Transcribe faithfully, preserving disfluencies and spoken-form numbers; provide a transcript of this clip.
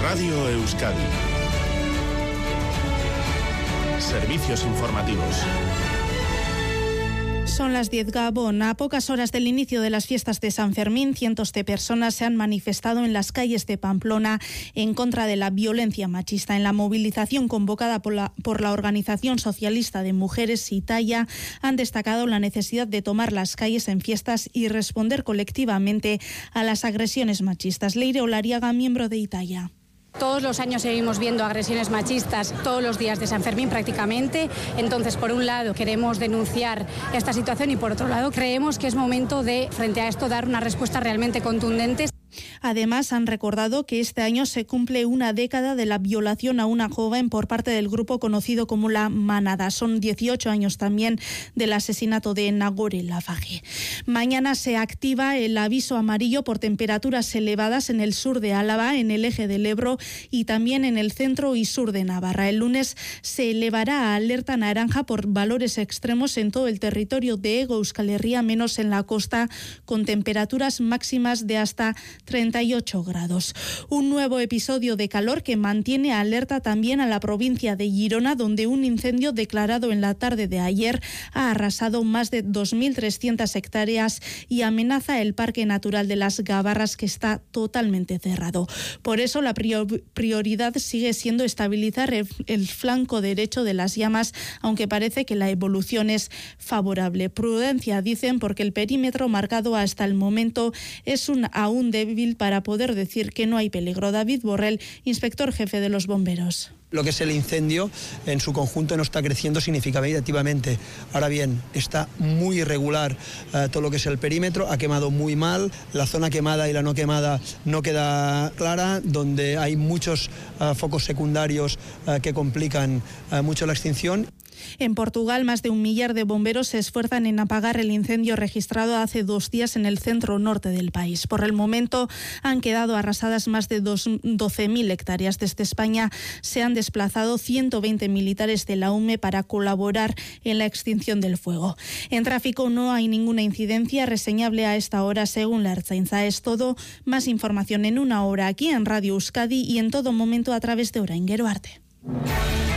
Radio Euskadi. Servicios informativos. Son las diez, Gabón. A pocas horas del inicio de las fiestas de San Fermín, cientos de personas se han manifestado en las calles de Pamplona en contra de la violencia machista. En la movilización convocada por la, por la Organización Socialista de Mujeres, Italia, han destacado la necesidad de tomar las calles en fiestas y responder colectivamente a las agresiones machistas. Leire Olariaga, miembro de Italia. Todos los años seguimos viendo agresiones machistas todos los días de San Fermín prácticamente. Entonces, por un lado, queremos denunciar esta situación y por otro lado, creemos que es momento de, frente a esto, dar una respuesta realmente contundente. Además, han recordado que este año se cumple una década de la violación a una joven por parte del grupo conocido como La Manada. Son dieciocho años también del asesinato de Nagore Laffage. Mañana se activa el aviso amarillo por temperaturas elevadas en el sur de Álava, en el eje del Ebro y también en el centro y sur de Navarra. El lunes se elevará a alerta naranja por valores extremos en todo el territorio de Hego Euskal Herria, menos en la costa, con temperaturas máximas de hasta treinta y ocho grados. Un nuevo episodio de calor que mantiene alerta también a la provincia de Girona, donde un incendio declarado en la tarde de ayer ha arrasado más de dos mil trescientas hectáreas y amenaza el Parque Natural de las Gavarras, que está totalmente cerrado. Por eso la prioridad sigue siendo estabilizar el, el flanco derecho de las llamas, aunque parece que la evolución es favorable. Prudencia, dicen, porque el perímetro marcado hasta el momento es un aún débil para poder decir que no hay peligro. David Borrell, inspector jefe de los bomberos. Lo que es el incendio en su conjunto no está creciendo significativamente. Ahora bien, está muy irregular eh, todo lo que es el perímetro, ha quemado muy mal, la zona quemada y la no quemada no queda clara, donde hay muchos eh, focos secundarios eh, que complican eh, mucho la extinción. En Portugal, más de un millar de bomberos se esfuerzan en apagar el incendio registrado hace dos días en el centro norte del país. Por el momento han quedado arrasadas más de doce mil hectáreas. Desde España se han desplazado ciento veinte militares de la U M E para colaborar en la extinción del fuego. En tráfico no hay ninguna incidencia reseñable a esta hora, según la Ertzaintza. Es todo. Más información en una hora aquí en Radio Euskadi y en todo momento a través de Orain Geroarte.